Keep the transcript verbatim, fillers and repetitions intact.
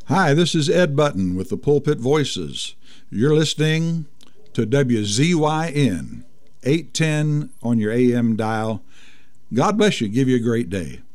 Hi, this is Ed Button with the Pulpit Voices. You're listening to W Z Y N, eight ten on your A M dial. God bless you. Give you a great day.